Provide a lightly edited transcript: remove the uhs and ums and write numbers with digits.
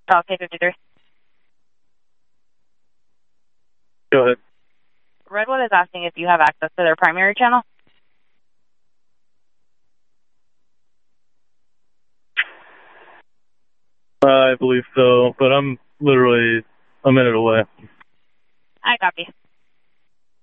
Okay, 53. Go ahead. Redwood is asking if you have access to their primary channel. I believe so, but I'm literally a minute away. I copy.